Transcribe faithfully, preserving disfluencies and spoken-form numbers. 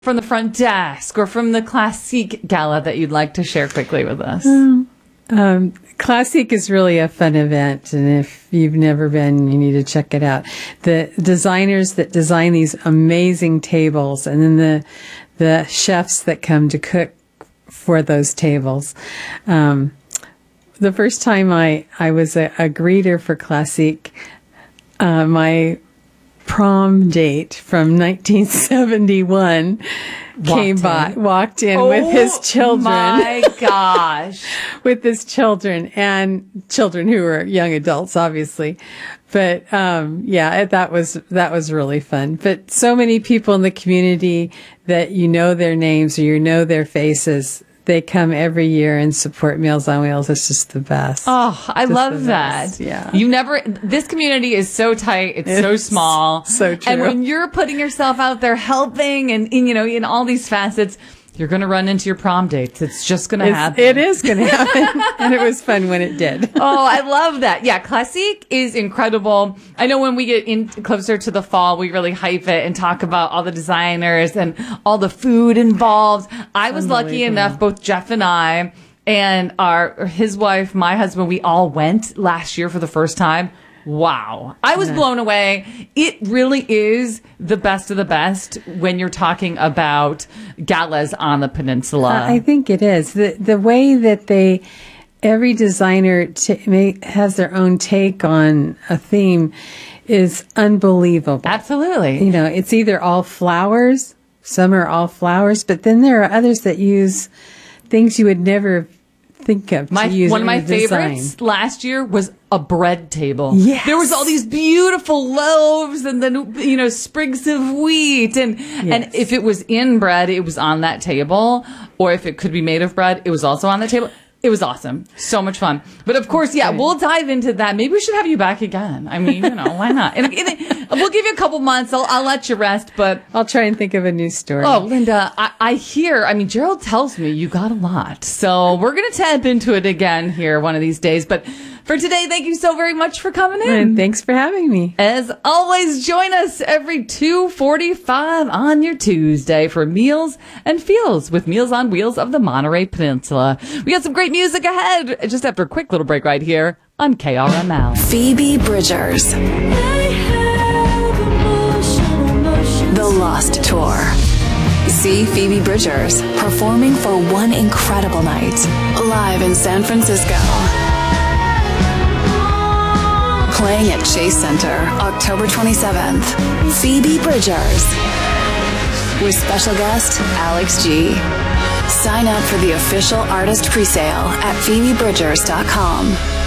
from the front desk or from the Classique Gala that you'd like to share quickly with us? Um, um, Classique is really a fun event, and if you've never been, you need to check it out. The designers that design these amazing tables, and then the the chefs that come to cook for those tables. Um, the first time I, I was a, a greeter for Classique, uh, my prom date from nineteen seventy-one Walked came in. by, walked in Oh, with his children. my gosh. with his children and children who were young adults, obviously. But, um, yeah, that was, that was really fun. But so many people in the community that you know their names or you know their faces, they come every year and support Meals on Wheels. It's just the best. Oh, I Just love the that. best. Yeah. You never, this community is so tight. It's, so It's small. so true. And when you're putting yourself out there helping and, and you know, in all these facets, you're going to run into your prom dates. It's just going to It's, happen. it is going to happen. And it was fun when it did. Oh, I love that. Yeah, Classique is incredible. I know when we get in closer to the fall, we really hype it and talk about all the designers and all the food involved. I was lucky enough, both Jeff and I and our his wife, my husband, we all went last year for the first time. Wow. I was blown away. It really is the best of the best when you're talking about galas on the peninsula. I think it is. The the way that they, every designer t- make, has their own take on a theme is unbelievable. Absolutely. You know, it's either all flowers, some are all flowers, but then there are others that use things you would never think of My, to use one of in my a design. favorites last year was a bread table. Yes. There was all these beautiful loaves and then, you know, sprigs of wheat. And, Yes. and if it was in bread, it was on that table. Or if it could be made of bread, it was also on the table. It was awesome. So much fun. But of course, yeah, we'll dive into that. Maybe we should have you back again. I mean, you know, why not? And, and we'll give you a couple months. I'll, I'll let you rest. But I'll try and think of a new story. oh, Linda, I, I hear, I mean, Gerald tells me you got a lot. So we're going to tap into it again here one of these days. But for today, thank you so very much for coming in. And thanks for having me. As always, join us every two forty-five on your Tuesday for Meals and Feels with Meals on Wheels of the Monterey Peninsula. We got some great music ahead just after a quick little break right here on K R M L. Phoebe Bridgers. The Lost Tour. See Phoebe Bridgers performing for one incredible night live in San Francisco. Playing at Chase Center, October twenty-seventh. Phoebe Bridgers. With special guest, Alex G. Sign up for the official artist presale at phoebe bridgers dot com.